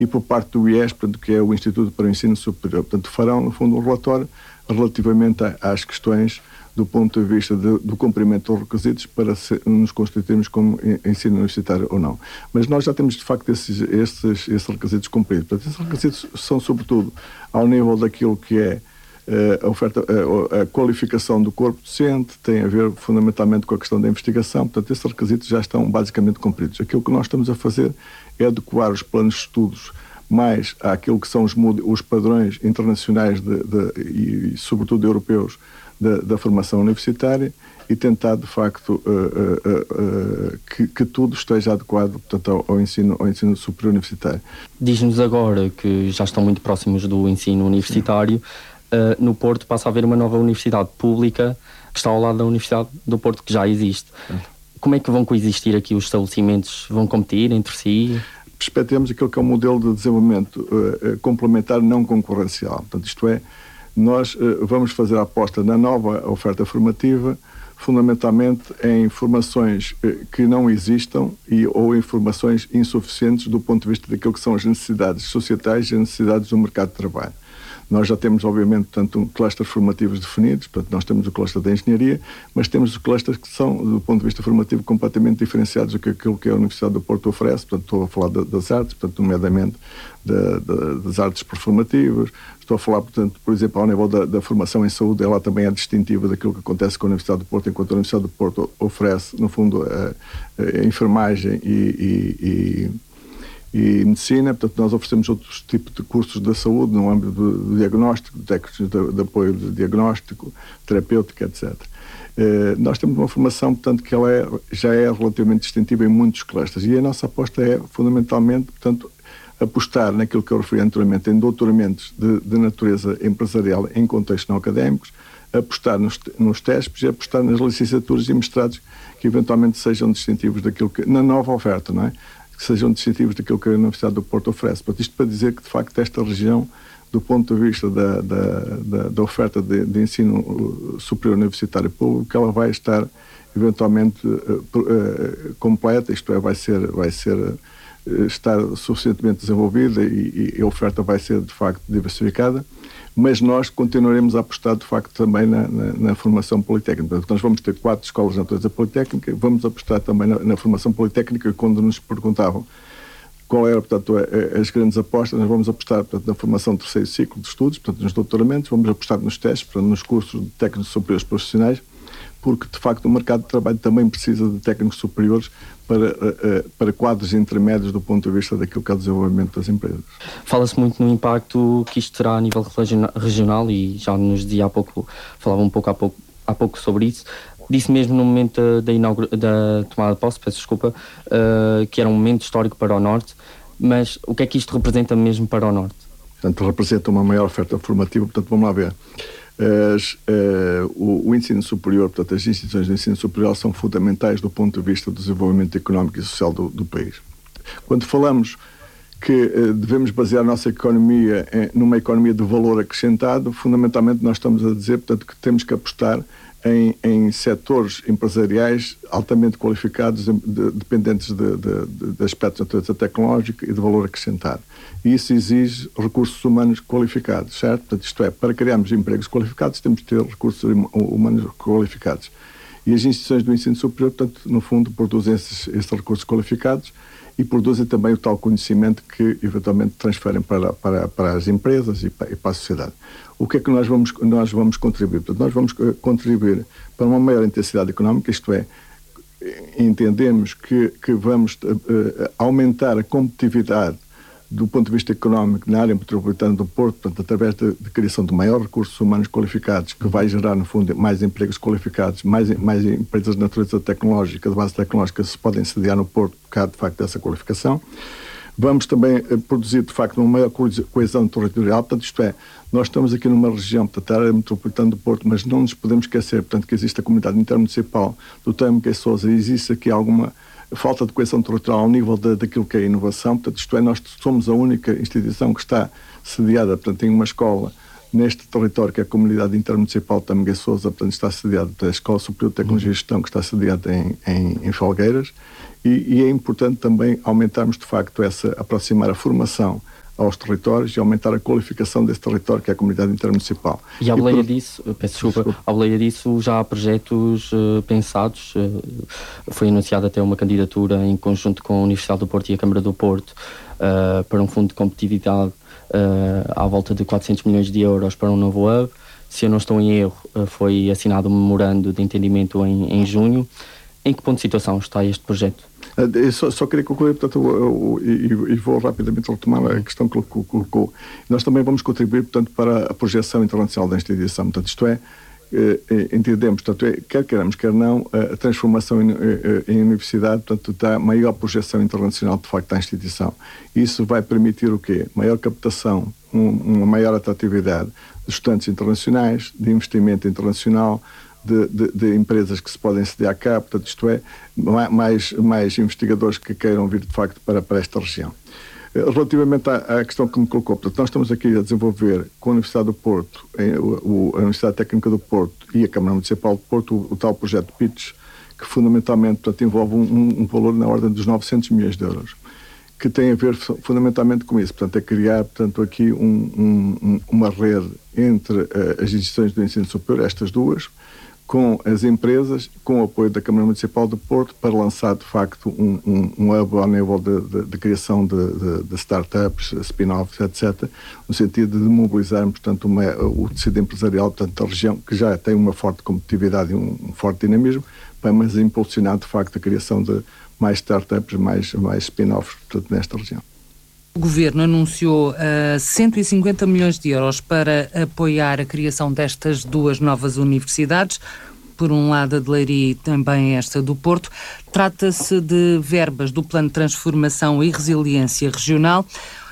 e por parte do IES, portanto, que é o Instituto para o Ensino Superior. Portanto, farão, no fundo, um relatório relativamente às questões do ponto de vista do cumprimento dos requisitos para nos constituirmos como ensino universitário ou não. Mas nós já temos, de facto, esses requisitos cumpridos. Portanto, esses requisitos são, sobretudo, ao nível daquilo que é a qualificação do corpo docente, tem a ver fundamentalmente com a questão da investigação. Portanto, esses requisitos já estão basicamente cumpridos. Aquilo que nós estamos a fazer é adequar os planos de estudos mais àquilo que são os padrões internacionais e sobretudo europeus da formação universitária e tentar, de facto, que tudo esteja adequado, portanto, ao ensino superior universitário. Diz-nos agora que já estão muito próximos do ensino universitário. No Porto passa a haver uma nova universidade pública que está ao lado da Universidade do Porto, que já existe. Como é que vão coexistir aqui os estabelecimentos? Vão competir entre si? Perspectivamos aquilo que é um modelo de desenvolvimento complementar não concorrencial. Portanto, isto é, nós vamos fazer a aposta na nova oferta formativa, fundamentalmente em formações que não existam ou em formações insuficientes do ponto de vista daquilo que são as necessidades societais e as necessidades do mercado de trabalho. Nós já temos, obviamente, portanto, clusters formativos definidos, portanto, nós temos o cluster da engenharia, mas temos os clusters que são, do ponto de vista formativo, completamente diferenciados do que aquilo que a Universidade do Porto oferece. Portanto, estou a falar das artes, portanto, nomeadamente das artes performativas. Estou a falar, portanto, por exemplo, ao nível da formação em saúde, ela também é distintiva daquilo que acontece com a Universidade do Porto, enquanto a Universidade do Porto oferece, no fundo, a enfermagem e medicina. Portanto, nós oferecemos outros tipos de cursos da saúde no âmbito do diagnóstico, técnicos de apoio de diagnóstico, terapêutico, etc. Nós temos uma formação, portanto, que ela já é relativamente distintiva em muitos clusters e a nossa aposta é, fundamentalmente, portanto, apostar naquilo que eu referi anteriormente, em doutoramentos de natureza empresarial em contextos não académicos, apostar nos TESPs e apostar nas licenciaturas e mestrados que eventualmente sejam distintivos daquilo que, na nova oferta, não é? Que sejam distintivos daquilo que a Universidade do Porto oferece. Portanto, isto para dizer que, de facto, esta região, do ponto de vista da oferta de ensino superior universitário público, ela vai estar eventualmente completa, isto é, vai estar suficientemente desenvolvida e a oferta vai ser, de facto, diversificada, mas nós continuaremos a apostar, de facto, também na formação politécnica. Portanto, nós vamos ter 4 escolas de natureza politécnica, vamos apostar também na formação politécnica. Quando nos perguntavam qual era, portanto, as grandes apostas, nós vamos apostar, portanto, na formação do 3º ciclo de estudos, portanto, nos doutoramentos, vamos apostar nos testes, portanto, nos cursos de técnicos superiores profissionais, porque, de facto, o mercado de trabalho também precisa de técnicos superiores para quadros intermédios do ponto de vista daquilo que é o desenvolvimento das empresas. Fala-se muito no impacto que isto terá a nível regional e já nos dizia falava há pouco sobre isso. Disse mesmo no momento da tomada de posse, peço desculpa, que era um momento histórico para o Norte, mas o que é que isto representa mesmo para o Norte? Portanto, representa uma maior oferta formativa, portanto, vamos lá ver. O ensino superior, portanto, as instituições de ensino superior são fundamentais do ponto de vista do desenvolvimento económico e social do país. Quando falamos que devemos basear a nossa economia numa economia de valor acrescentado, fundamentalmente nós estamos a dizer, portanto, que temos que apostar em setores empresariais altamente qualificados, dependentes de aspectos de natureza tecnológica e de valor acrescentado. E isso exige recursos humanos qualificados, certo? Portanto, isto é, para criarmos empregos qualificados, temos de ter recursos humanos qualificados. E as instituições do ensino superior, portanto, no fundo, produzem esses recursos qualificados e produzem também o tal conhecimento que, eventualmente, transferem para as empresas e para a sociedade. O que é que nós vamos contribuir? Portanto, nós vamos contribuir para uma maior intensidade económica, isto é, entendemos que vamos aumentar a competitividade do ponto de vista económico na área metropolitana do Porto, portanto, através de criação de maiores recursos humanos qualificados, que vai gerar, no fundo, mais empregos qualificados, mais empresas de natureza tecnológica, de base tecnológica, se podem sediar no Porto por causa, de facto, dessa qualificação. Vamos também produzir, de facto, uma maior coesão territorial, portanto, isto é, nós estamos aqui numa região, portanto, a área metropolitana do Porto, mas não nos podemos esquecer, portanto, que existe a comunidade intermunicipal do Tâmega e Sousa, e existe aqui alguma falta de coesão territorial ao nível daquilo que é a inovação. Portanto, isto é, nós somos a única instituição que está sediada, portanto, em uma escola neste território, que é a comunidade intermunicipal de Tâmega e Sousa, portanto, está sediada, a Escola Superior de Tecnologia e Gestão, que está sediada em Felgueiras, e é importante também aumentarmos, de facto, aproximar a formação aos territórios e aumentar a qualificação desse território, que é a comunidade intermunicipal. E à boleia disso, peço desculpa, à boleia disso já há projetos pensados, foi anunciada até uma candidatura em conjunto com a Universidade do Porto e a Câmara do Porto para um fundo de competitividade à volta de 400 milhões de euros para um novo hub. Se eu não estou em erro, foi assinado um memorando de entendimento em junho. Em que ponto de situação está este projeto? Eu só queria concluir, portanto, e vou rapidamente retomar a questão que colocou. Nós também vamos contribuir, portanto, para a projeção internacional da instituição. Portanto, isto é, entendemos, portanto, quer queiramos, quer não, a transformação em universidade, portanto, dá maior projeção internacional, de facto, da instituição. Isso vai permitir o quê? Maior captação, uma maior atratividade de estudantes internacionais, de investimento internacional, de empresas que se podem sediar cá, portanto, isto é, mais investigadores que queiram vir, de facto, para esta região. Relativamente à questão que me colocou, portanto, nós estamos aqui a desenvolver com a Universidade do Porto, a Universidade Técnica do Porto e a Câmara Municipal de Porto, o tal projeto PITS, que fundamentalmente, portanto, envolve um valor na ordem dos 900 milhões de euros, que tem a ver fundamentalmente com isso. Portanto, é criar, portanto, aqui uma rede entre as instituições do ensino superior, estas duas, com as empresas, com o apoio da Câmara Municipal de Porto, para lançar, de facto, um hub ao nível de criação de startups, spin-offs, etc., no sentido de mobilizarmos, portanto, o tecido empresarial, portanto, da região, que já tem uma forte competitividade e um forte dinamismo, mas impulsionar, de facto, a criação de mais startups, mais spin-offs, portanto, nesta região. O Governo anunciou 150 milhões de euros para apoiar a criação destas duas novas universidades, por um lado a de Leiria e também esta do Porto. Trata-se de verbas do Plano de Transformação e Resiliência Regional.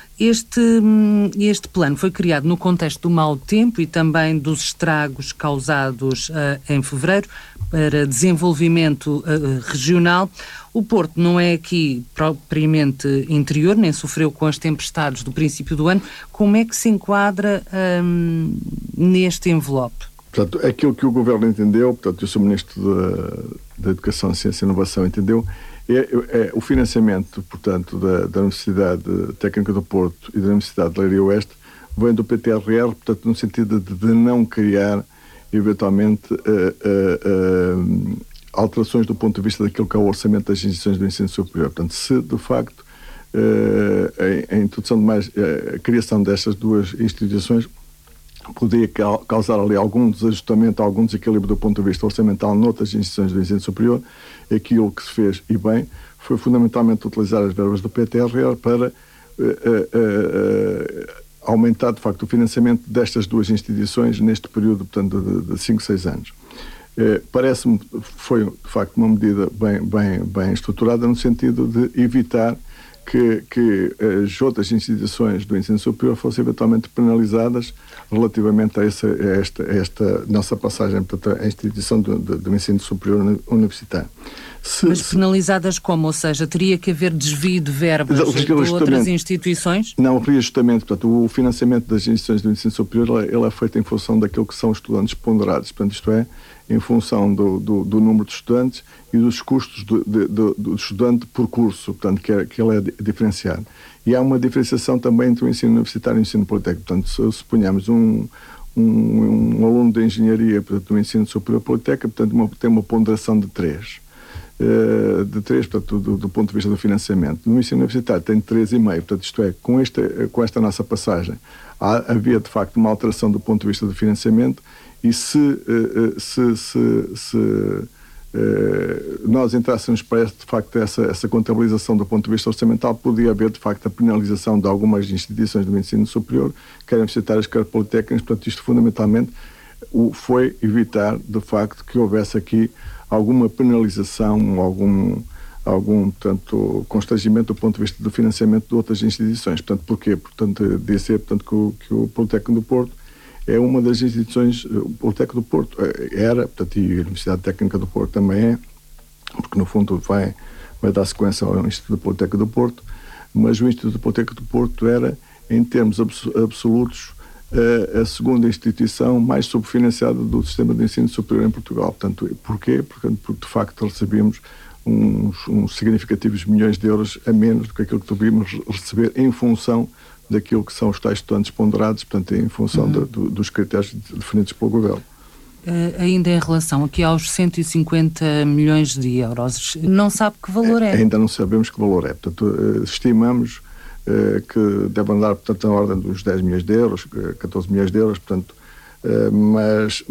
Este plano foi criado no contexto do mau tempo e também dos estragos causados em fevereiro para desenvolvimento regional. O Porto não é aqui propriamente interior, nem sofreu com as tempestades do princípio do ano. Como é que se enquadra neste envelope? Portanto, aquilo que o Governo entendeu, portanto, o Sr. Ministro da Educação, Ciência e Inovação entendeu, é o financiamento, portanto, da Universidade Técnica do Porto e da Universidade de Leiria Oeste vem do PTRR, portanto, no sentido de não criar, eventualmente, alterações do ponto de vista daquilo que é o orçamento das instituições do ensino superior. Portanto, se, de facto, a introdução a criação destas duas instituições poderia causar ali algum desajustamento, algum desequilíbrio do ponto de vista orçamental noutras instituições do ensino superior, aquilo que se fez, e bem, foi fundamentalmente utilizar as verbas do PTRR para aumentar, de facto, o financiamento destas duas instituições neste período, portanto, de 5, 6 anos. Parece-me que foi, de facto, uma medida bem estruturada no sentido de evitar que as outras instituições do ensino superior fossem eventualmente penalizadas relativamente a esta nossa passagem, portanto, à instituição do ensino superior universitário. Mas penalizadas como? Ou seja, teria que haver desvio de verbas de outras instituições? Não, reajustamento. Portanto, o financiamento das instituições do ensino superior ele é feito em função daquilo que são estudantes ponderados. Portanto, isto é, em função do número de estudantes e dos custos do estudante por curso, portanto, que ele é diferenciado. E há uma diferenciação também entre o ensino universitário e o ensino politécnico. Portanto, se suponhamos um aluno de engenharia, portanto, do ensino superior politécnico, portanto, tem uma ponderação de 3. Portanto, do ponto de vista do financiamento. No ensino universitário tem 3,5, portanto, isto é, com esta nossa passagem, havia de facto uma alteração do ponto de vista do financiamento e se nós entrássemos para de facto essa contabilização do ponto de vista orçamental, podia haver de facto a penalização de algumas instituições do ensino superior, quer universitárias, quer politécnicas. Portanto, isto fundamentalmente foi evitar de facto que houvesse aqui alguma penalização, algum portanto, constrangimento do ponto de vista do financiamento de outras instituições. Portanto, porquê? Portanto, dizer que o Politécnico do Porto é uma das instituições, o Politécnico do Porto era, portanto, e a Universidade Técnica do Porto também é, porque no fundo vai dar sequência ao Instituto Politécnico do Porto, mas o Instituto Politécnico do Porto era, em termos absolutos, a segunda instituição mais subfinanciada do sistema de ensino superior em Portugal. Portanto, porquê? Porque de facto recebemos uns significativos milhões de euros a menos do que aquilo que deveríamos receber em função daquilo que são os tais estudantes ponderados, portanto, em função dos critérios definidos pelo Governo. Ainda em relação aqui aos 150 milhões de euros, não sabe que valor é? Ainda não sabemos que valor é. Portanto, estimamos que deve andar, portanto, na ordem dos 10 milhões de euros, 14 milhões de euros, portanto, mas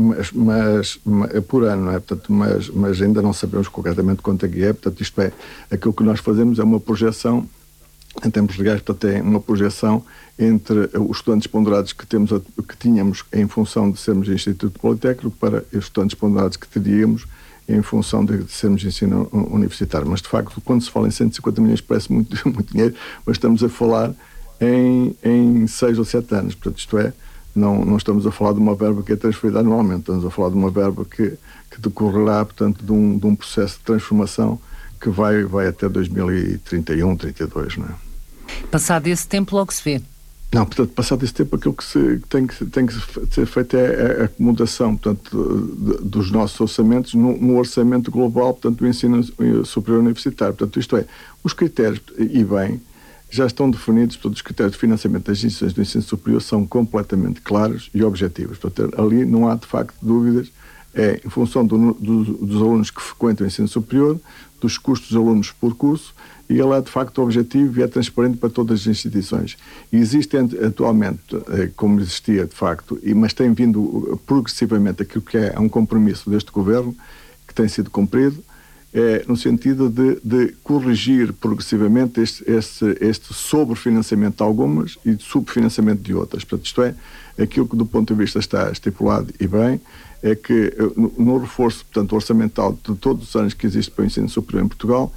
por ano, não é? Portanto, mas ainda não sabemos concretamente quanto é que é. Portanto, isto é, aquilo que nós fazemos é uma projeção, em termos legais, portanto, é uma projeção entre os estudantes ponderados que tínhamos em função de sermos Instituto Politécnico para os estudantes ponderados que teríamos em função de sermos ensino universitário. Mas, de facto, quando se fala em 150 milhões parece muito, muito dinheiro, mas estamos a falar em 6 ou 7 anos. Portanto, isto é, não estamos a falar de uma verba que é transferida anualmente, estamos a falar de uma verba que decorrerá, portanto, de um processo de transformação que vai até 2031, 32, não é? Passado esse tempo logo se vê. Não, portanto, passado esse tempo, aquilo que tem que ser feito é a acomodação, portanto, dos nossos orçamentos no orçamento global, portanto, do ensino superior universitário. Portanto, isto é, os critérios, e bem, já estão definidos, portanto, os critérios de financiamento das instituições do ensino superior são completamente claros e objetivos. Portanto, ali não há, de facto, dúvidas. É em função dos alunos que frequentam o ensino superior, dos custos dos alunos por curso, e ele é de facto objetivo e é transparente para todas as instituições. E existe atualmente, como existia de facto, mas tem vindo progressivamente aquilo que é um compromisso deste Governo, que tem sido cumprido, no sentido de corrigir progressivamente este sobrefinanciamento de algumas e de subfinanciamento de outras. Portanto, isto é, aquilo que do ponto de vista está estipulado e bem, é que no reforço, portanto, orçamental de todos os anos que existe para o ensino superior em Portugal,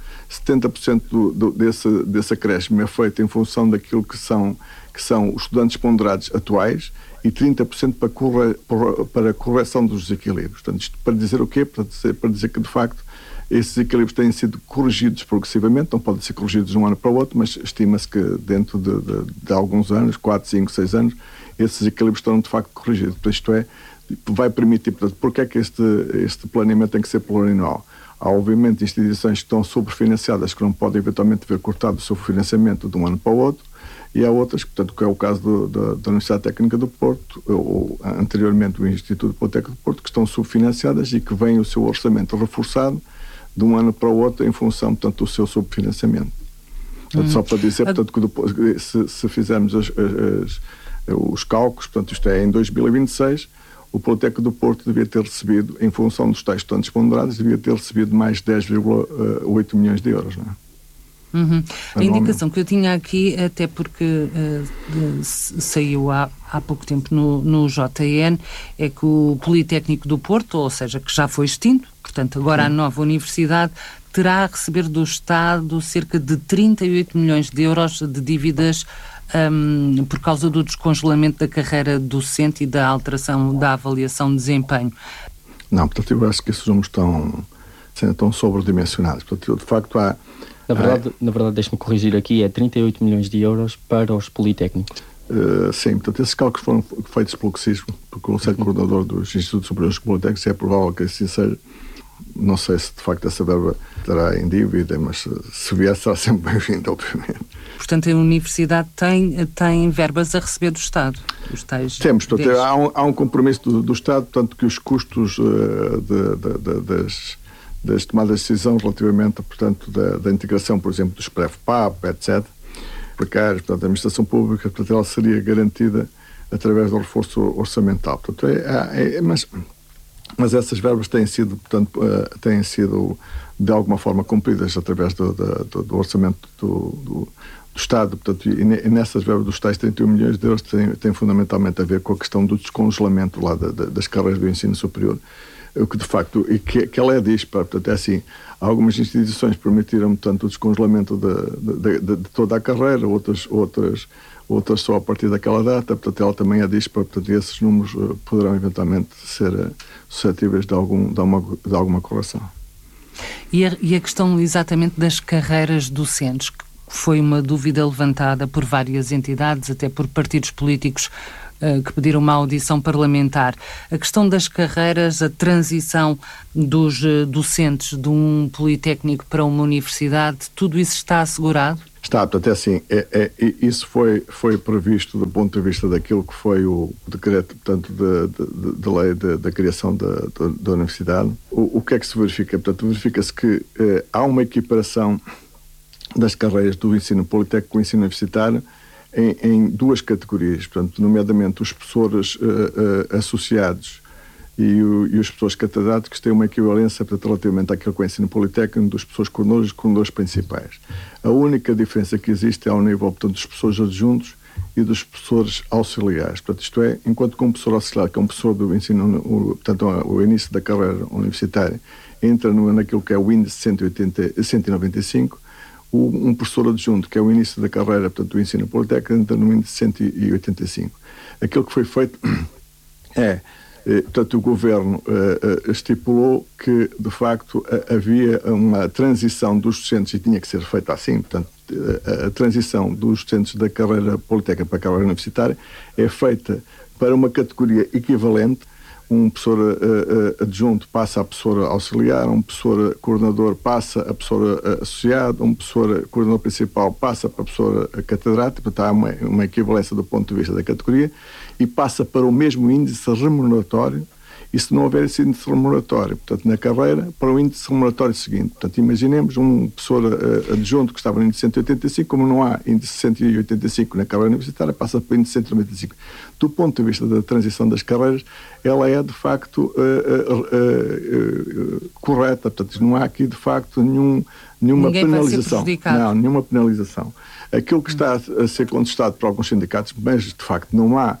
70% desse acréscimo é feito em função daquilo que são os estudantes ponderados atuais e 30% para a correção dos desequilíbrios. Portanto, isto para dizer o quê? Para dizer que, de facto, esses equilíbrios têm sido corrigidos progressivamente, não podem ser corrigidos de um ano para o outro, mas estima-se que dentro de alguns anos, 4, 5, 6 anos, esses equilíbrios estarão de facto corrigidos. Portanto, isto é, vai permitir, portanto, porque é que este planeamento tem que ser plurianual? Há, obviamente, instituições que estão sobrefinanciadas que não podem eventualmente ver cortado o seu financiamento de um ano para o outro, e há outras, portanto, que é o caso da Universidade Técnica do Porto, ou anteriormente o Instituto Politécnico do Porto, que estão subfinanciadas e que vêm o seu orçamento reforçado de um ano para o outro em função, portanto, do seu subfinanciamento. Portanto, só para dizer, portanto, que se fizermos os cálculos, portanto, isto é, em 2026, o Politécnico do Porto devia ter recebido, em função dos tais estudantes ponderados, devia ter recebido mais 10,8 milhões de euros, não é? A indicação que eu tinha aqui, até porque saiu há pouco tempo no JN, é que o Politécnico do Porto, ou seja, que já foi extinto, portanto agora a nova universidade, terá a receber do Estado cerca de 38 milhões de euros de dívidas por causa do descongelamento da carreira docente e da alteração da avaliação de desempenho. Não, portanto eu acho que esses números estão sobredimensionados. Portanto, de facto há... Na verdade, deixe-me corrigir aqui, é 38 milhões de euros para os politécnicos. Sim, portanto, esses cálculos foram feitos pelo CSISM, pelo Conselho Coordenador dos Institutos Superiores Politécnicos, e é provável que assim seja. Não sei se, de facto, essa verba estará em dívida, mas se vier, será sempre bem-vinda, obviamente. Portanto, a Universidade tem verbas a receber do Estado? Os tais Temos, portanto, há um compromisso do Estado, portanto, que os custos das tomadas de decisão relativamente, portanto, da integração, por exemplo, dos PREF-PAP, etc., precários, portanto, a administração pública, portanto, ela seria garantida através do reforço orçamental. Portanto, mas essas verbas têm sido, portanto, de alguma forma cumpridas através do orçamento do Estado, portanto, e nessas verbas dos tais 31 milhões de euros tem fundamentalmente a ver com a questão do descongelamento lá das carreiras do ensino superior, o que de facto, e que a lei diz, portanto, é assim, algumas instituições permitiram, portanto, o descongelamento de toda a carreira, outras só a partir daquela data, portanto, ela também diz, portanto, esses números poderão eventualmente ser suscetíveis de alguma correção. E a questão exatamente das carreiras docentes, foi uma dúvida levantada por várias entidades, até por partidos políticos que pediram uma audição parlamentar. A questão das carreiras, a transição dos docentes de um politécnico para uma universidade, tudo isso está assegurado? Está, portanto, é assim, isso foi previsto do ponto de vista daquilo que foi o decreto, portanto, de lei da criação da universidade. O que é que se verifica? Portanto, verifica-se que há uma equiparação das carreiras do ensino politécnico com o ensino universitário em duas categorias, portanto, nomeadamente os professores associados e os professores catedráticos têm uma equivalência, portanto, relativamente àquilo que é o ensino politécnico dos professores coordenadores e coordenadores principais. A única diferença que existe é ao nível, portanto, dos professores adjuntos e dos professores auxiliares. Portanto, isto é, enquanto que um professor auxiliar, que é um professor do ensino, portanto, o início da carreira universitária, entra naquilo que é o índice 195, um professor adjunto, que é o início da carreira, portanto, do ensino politécnico, entra no índice 185. Aquilo que foi feito portanto, o Governo estipulou que, de facto, havia uma transição dos docentes, e tinha que ser feita assim, portanto, a transição dos docentes da carreira politécnica para a carreira universitária é feita para uma categoria equivalente. Um professor adjunto passa a professor auxiliar, um professor coordenador passa a professor associado, um professor coordenador principal passa para a professor catedrática, portanto há uma equivalência do ponto de vista da categoria, e passa para o mesmo índice remuneratório, e se não houver esse índice remuneratório, portanto, na carreira, para o índice remuneratório seguinte. Portanto, imaginemos um professor adjunto que estava no índice 185, como não há índice 185 na carreira universitária, passa para o índice 195. Do ponto de vista da transição das carreiras, ela é, de facto, correta. Portanto, não há aqui, de facto, nenhuma Ninguém penalização. vai ser prejudicado. Não, nenhuma penalização. Aquilo que está a ser contestado por alguns sindicatos, mas, de facto, não há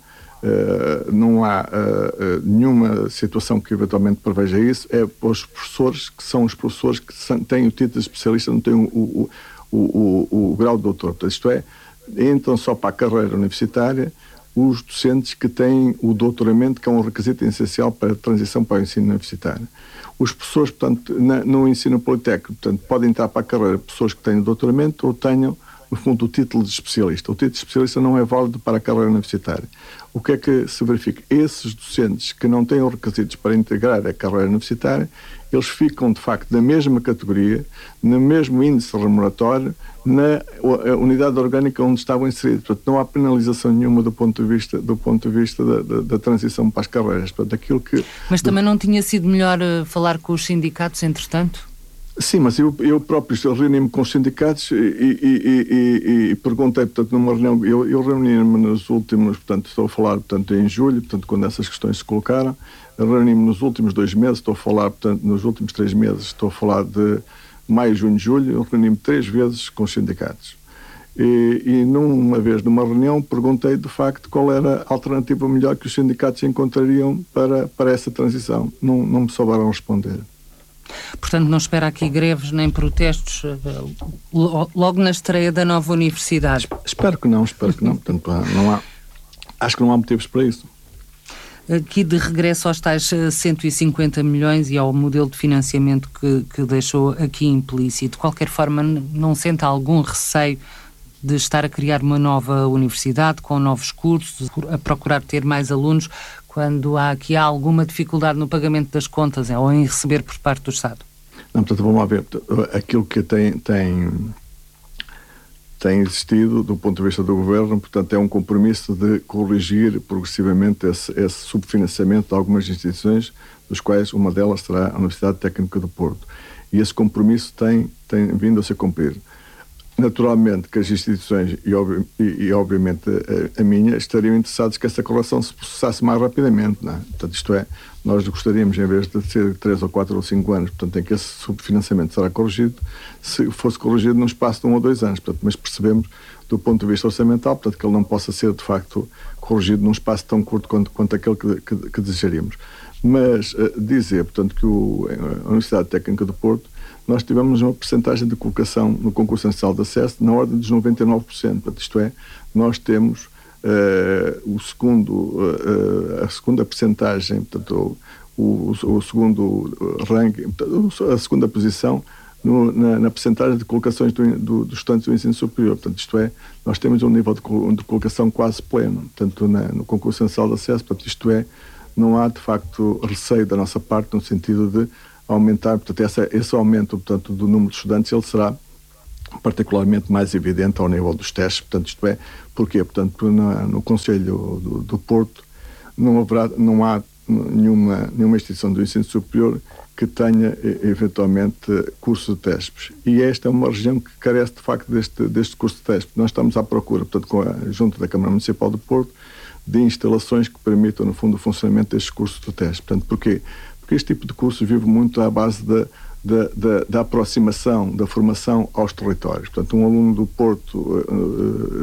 nenhuma situação que eventualmente preveja isso, é os professores, que são os professores que têm o título de especialista, não têm o grau de doutor. Portanto, isto é, entram só para a carreira universitária os docentes que têm o doutoramento, que é um requisito essencial para a transição para o ensino universitário. Os professores, portanto, no ensino politécnico, portanto, podem entrar para a carreira pessoas que têm o doutoramento ou tenham, no fundo, o título de especialista. O título de especialista não é válido para a carreira universitária. O que é que se verifica? Esses docentes que não têm os requisitos para integrar a carreira universitária, eles ficam, de facto, na mesma categoria, no mesmo índice remuneratório, na unidade orgânica onde estavam inseridos. Portanto, não há penalização nenhuma do ponto de vista da transição para as carreiras. Portanto, aquilo que... Mas também não tinha sido melhor falar com os sindicatos, entretanto? Sim, mas eu próprio reuni-me com os sindicatos e perguntei, portanto, numa reunião, eu reuni-me nos últimos, portanto, estou a falar, portanto, em julho, portanto, quando essas questões se colocaram, reuni-me nos últimos 2 meses, estou a falar, portanto, nos últimos 3 meses, estou a falar de maio, junho, julho, eu reuni-me 3 vezes com os sindicatos. E numa vez, numa reunião, perguntei, de facto, qual era a alternativa melhor que os sindicatos encontrariam para essa transição. Não me souberam responder. Portanto, não espera aqui greves nem protestos logo na estreia da nova universidade? Espero que não. Portanto, acho que não há motivos para isso. Aqui de regresso aos tais 150 milhões e ao modelo de financiamento que deixou aqui implícito, de qualquer forma, não sente algum receio de estar a criar uma nova universidade com novos cursos, a procurar ter mais alunos, quando há aqui alguma dificuldade no pagamento das contas ou em receber por parte do Estado? Não, portanto, vamos lá ver. Aquilo que tem existido do ponto de vista do Governo, portanto, é um compromisso de corrigir progressivamente esse subfinanciamento de algumas instituições, dos quais uma delas será a Universidade Técnica do Porto. E esse compromisso tem vindo a ser cumprido. Naturalmente que as instituições e obviamente a minha estariam interessados que essa correção se processasse mais rapidamente, não é? Portanto, isto é, nós gostaríamos, em vez de ser 3 ou 4 ou 5 anos, portanto, em que esse subfinanciamento será corrigido, se fosse corrigido num espaço de 1 ou 2 anos, portanto, mas percebemos do ponto de vista orçamental, portanto, que ele não possa ser de facto corrigido num espaço tão curto quanto aquele que desejaríamos. Mas dizer, portanto, que a Universidade Técnica do Porto, nós tivemos uma percentagem de colocação no concurso nacional de acesso na ordem dos 99%. Portanto, isto é, nós temos a segunda percentagem, portanto, o segundo ranking, a segunda posição na percentagem de colocações dos estudantes do ensino superior. Portanto, isto é, nós temos um nível de colocação quase pleno, tanto no concurso nacional de acesso. Portanto, isto é, não há de facto receio da nossa parte no sentido de aumentar. Portanto, esse aumento, portanto, do número de estudantes, ele será particularmente mais evidente ao nível dos testes. Portanto, isto é, porquê? Portanto, no Conselho do Porto não há nenhuma instituição do ensino superior que tenha eventualmente curso de testes. E esta é uma região que carece de facto deste curso de testes. Nós estamos à procura, portanto, junto da Câmara Municipal do Porto, de instalações que permitam, no fundo, o funcionamento destes cursos de testes. Portanto, porquê? Porque este tipo de curso vive muito à base da aproximação, da formação aos territórios. Portanto, um aluno do Porto